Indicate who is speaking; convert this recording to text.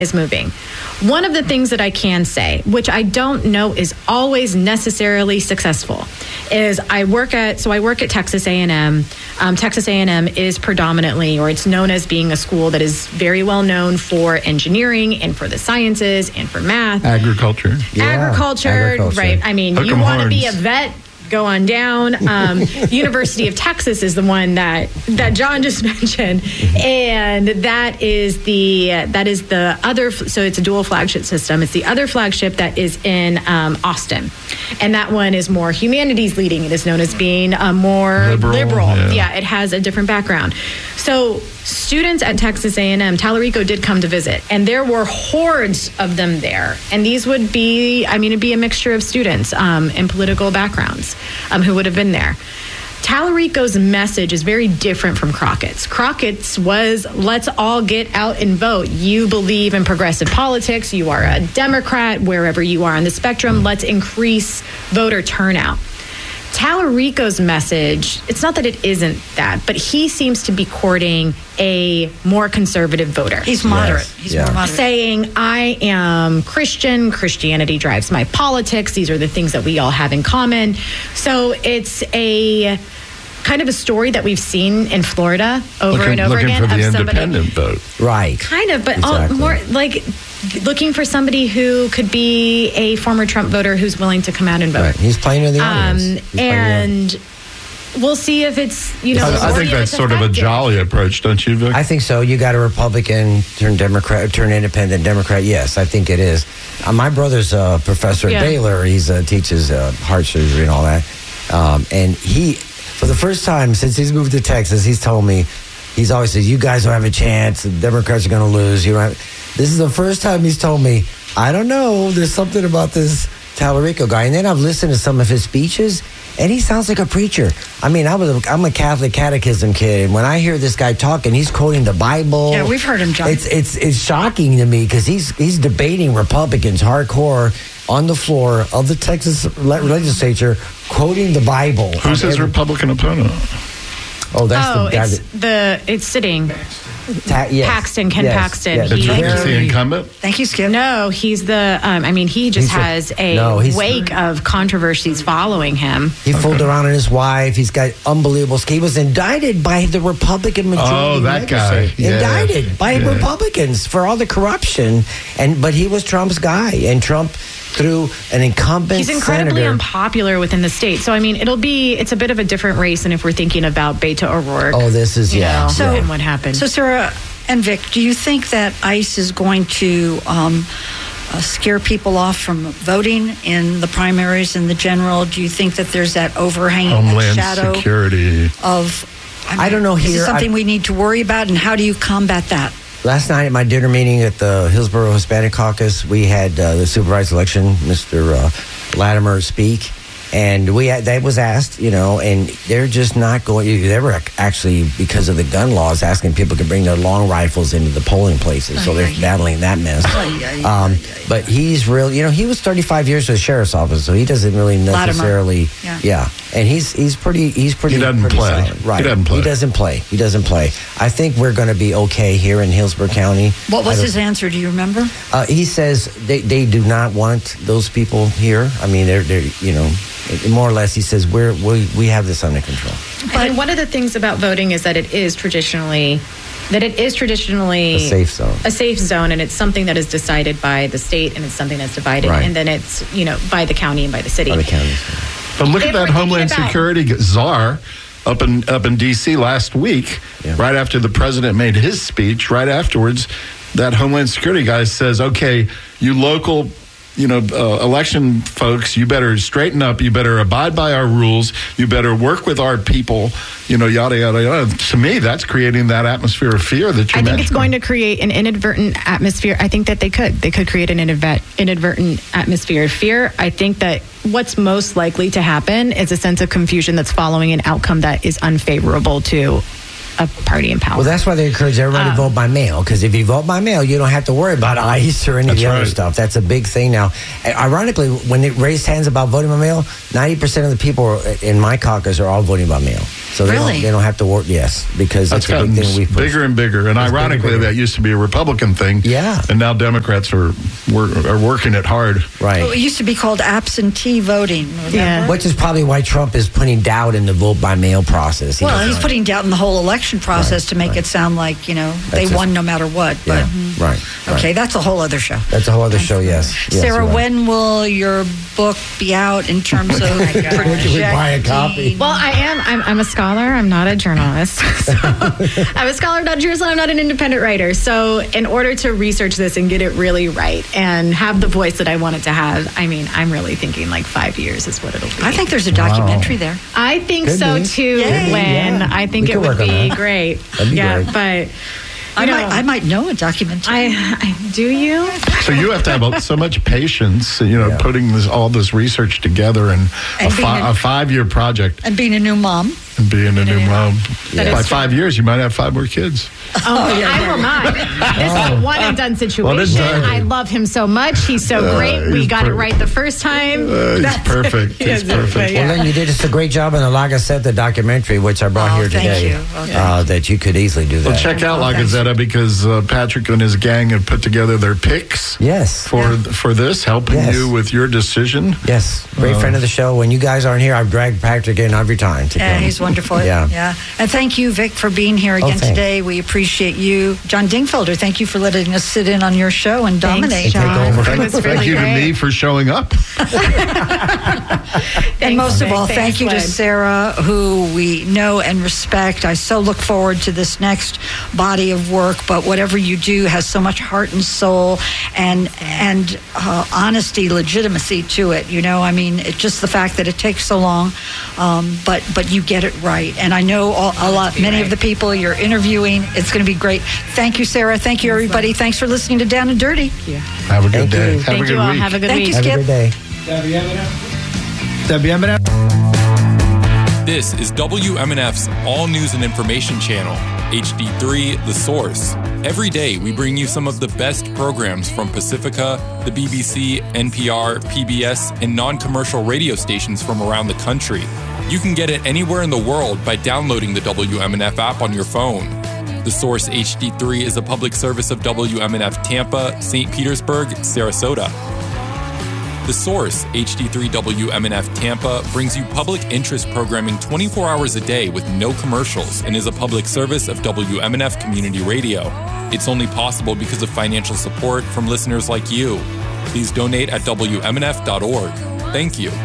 Speaker 1: is moving. One of the things that I can say, which I don't know is always necessarily successful, is I work at Texas A&M. Texas A&M is predominantly, or it's known as being a school that is very well known for engineering and for the sciences and for math.
Speaker 2: Agriculture.
Speaker 1: Agriculture, right. I mean,
Speaker 2: Hook
Speaker 1: you
Speaker 2: 'em
Speaker 1: want to be a
Speaker 2: horns.
Speaker 1: vet, go on down. University of Texas is the one that John just mentioned, and that is the other. So it's a dual flagship system. It's the other flagship that is in Austin, and that one is more humanities leading. It is known as being more liberal. Yeah, it has a different background. So students at Texas A&M, Tallarico did come to visit, and there were hordes of them there. And these would be, it'd be a mixture of students in political backgrounds who would have been there. Tallarico's message is very different from Crockett's. Crockett's was, let's all get out and vote. You believe in progressive politics. You are a Democrat, wherever you are on the spectrum. Let's increase voter turnout. Tallarico's message, it's not that it isn't that, but he seems to be courting a more conservative voter.
Speaker 3: He's moderate. He's more moderate.
Speaker 1: Saying, I am Christian. Christianity drives my politics. These are the things that we all have in common. So it's a kind of a story that we've seen in Florida over and over again.
Speaker 2: Looking for the
Speaker 1: of somebody,
Speaker 2: independent vote.
Speaker 4: Right.
Speaker 1: Kind of, but
Speaker 4: Exactly.
Speaker 1: more like looking for somebody who could be a former Trump voter who's willing to come out and vote.
Speaker 4: Right. He's playing in the audience.
Speaker 1: And we'll see if it's,
Speaker 2: I think that's sort of a jolly approach, don't you, Vic?
Speaker 4: I think so. You got a Republican, turn Democrat, turn independent, Democrat. Yes, I think it is. My brother's a professor at Baylor. He's teaches heart surgery and all that. And he, for the first time since he's moved to Texas, he's told me, he's always said, you guys don't have a chance. The Democrats are going to lose. You don't have. This is the first time he's told me, I don't know. There's something about this Tallarico guy. And then I've listened to some of his speeches, and he sounds like a preacher. I mean, I'm a Catholic catechism kid, and when I hear this guy talking, he's quoting the Bible.
Speaker 3: Yeah, we've heard him, John.
Speaker 4: It's shocking to me because he's debating Republicans hardcore on the floor of the Texas legislature, quoting the Bible.
Speaker 2: Who's his Republican opponent?
Speaker 4: Oh, that's the guy.
Speaker 1: It's sitting.
Speaker 4: Yes.
Speaker 1: Paxton, Ken Paxton.
Speaker 4: Yes.
Speaker 1: He-
Speaker 2: Is the incumbent?
Speaker 3: Thank you, Skip.
Speaker 1: No, he's the. He just has a wake of controversies following him.
Speaker 4: He fooled around on his wife. He's got unbelievable. He was indicted by the Republican majority.
Speaker 2: Oh, that guy.
Speaker 4: legislature. Indicted by Republicans for all the corruption, but he was Trump's guy, and Trump threw an incumbent.
Speaker 1: He's incredibly
Speaker 4: senator.
Speaker 1: unpopular within the state. So it's a bit of a different race than if we're thinking about Beto O'Rourke.
Speaker 4: Oh, this is
Speaker 1: and what happened.
Speaker 3: So, Sarah and Vic, do you think that ICE is going to scare people off from voting in the primaries and the general? Do you think that there's that overhanging
Speaker 2: Homeland
Speaker 3: shadow
Speaker 2: Security
Speaker 3: of?
Speaker 4: I don't know
Speaker 3: Is
Speaker 4: here.
Speaker 3: it something we need to worry about, and how do you combat that?
Speaker 4: Last night at my dinner meeting at the Hillsborough Hispanic Caucus, we had the supervised election, Mr. Latimer, speak. And that was asked, and they're just not going. They were actually, because of the gun laws, asking people to bring their long rifles into the polling places. So they're battling that mess. But he's real. He was 35 years with the sheriff's office, so he doesn't really necessarily.
Speaker 3: Yeah.
Speaker 4: And he's pretty.
Speaker 2: He doesn't play.
Speaker 4: Solid. Right.
Speaker 2: He doesn't play.
Speaker 4: He doesn't play. I think we're going to be okay here in Hillsborough County.
Speaker 3: What was his answer? Do you remember?
Speaker 4: He says they do not want those people here. I mean, they're more or less, he says we have this under control.
Speaker 1: But one of the things about voting is that it is traditionally a safe zone, and it's something that is decided by the state, and it's something that's divided, and then it's by the county and by the city.
Speaker 4: By the county.
Speaker 2: But look at that Homeland Security czar up in D.C. last week, right after the president made his speech. Right afterwards, that Homeland Security guy says, "Okay, you local." Election folks, you better straighten up. You better abide by our rules. You better work with our people. Yada, yada, yada. To me, that's creating that atmosphere of fear that you mentioned.
Speaker 1: I think it's going to create an inadvertent atmosphere. I think that they could create an inadvertent atmosphere of fear. I think that what's most likely to happen is a sense of confusion that's following an outcome that is unfavorable to a party in power.
Speaker 4: Well, that's why they encourage everybody to vote by mail, because if you vote by mail, you don't have to worry about ICE or any of the other stuff. That's a big thing now. Ironically, when they raised hands about voting by mail, 90% of the people in my caucus are all voting by mail. So they don't have to work. Yes, because
Speaker 2: that's
Speaker 4: a big thing we push.
Speaker 2: Bigger and bigger. And ironically, that used to be a Republican thing.
Speaker 4: Yeah.
Speaker 2: And now Democrats are working it hard.
Speaker 4: Right.
Speaker 3: Well, it used to be called absentee voting.
Speaker 1: Yeah.
Speaker 4: Which is probably why Trump is putting doubt in the vote by mail process.
Speaker 3: He's putting doubt in the whole election process to make it sound like, they won no matter what. But,
Speaker 4: Right.
Speaker 3: Okay, that's a whole other show.
Speaker 4: That's a whole other show, yes.
Speaker 3: Sarah, when will your book be out in terms of projecting?
Speaker 4: Can we buy a copy?
Speaker 1: Well, I'm a scholar. I'm not a journalist. So I'm a scholar, not a journalist. I'm not an independent writer. So in order to research this and get it really right and have the voice that I want it to have, I'm really thinking like 5 years is what it'll be.
Speaker 3: I think there's a documentary there.
Speaker 1: I think so too, Lynn. I think it would be great.
Speaker 4: That'd be great.
Speaker 1: But
Speaker 3: I might know a documentary.
Speaker 1: Do you?
Speaker 2: So you have to have so much patience, putting all this research together and a 5-year project.
Speaker 3: And being a new mom.
Speaker 2: And being a new mom. By 5 years, you might have 5 more kids.
Speaker 1: I will not. This is a one and done situation. I love him so much. He's so great. We got it right the first time.
Speaker 2: He's perfect. He's perfect.
Speaker 4: Well, then you did just a great job in the La Gazette documentary, which I brought here today.
Speaker 3: Thank you.
Speaker 4: That you could easily do that.
Speaker 2: Well, check out La Gazette because Patrick and his gang have put together their picks.
Speaker 4: Yes.
Speaker 2: For this, helping you with your decision.
Speaker 4: Yes. Great friend of the show. When you guys aren't here, I've dragged Patrick in every time to come.
Speaker 3: He's wonderful. Yeah. And thank you, Vic, for being here again today. We appreciate you. John Dingfelder, thank you for letting us sit in on your show and dominate.
Speaker 2: Thank you to me for showing up.
Speaker 3: And most of all, thank you to Sarah, who we know and respect. I so look forward to this next body of work, but whatever you do has so much heart and soul and honesty, legitimacy to it. It's just the fact that it takes so long, but you get it right. And I know many of the people you're interviewing. It's going to be great. Thank you, Sarah. Thank you, everybody. Thanks for listening to Down and Dirty.
Speaker 2: Have a good day. Have a good week.
Speaker 1: Have a good
Speaker 3: week.
Speaker 1: Thank
Speaker 3: you, Skip.
Speaker 4: Have a good day.
Speaker 5: This is WMNF's All News and Information Channel, HD3, The Source. Every day, we bring you some of the best programs from Pacifica, the BBC, NPR, PBS, and non-commercial radio stations from around the country. You can get it anywhere in the world by downloading the WMNF app on your phone. The Source HD3 is a public service of WMNF Tampa, St. Petersburg, Sarasota. The Source HD3 WMNF Tampa brings you public interest programming 24 hours a day with no commercials and is a public service of WMNF Community Radio. It's only possible because of financial support from listeners like you. Please donate at WMNF.org. Thank you.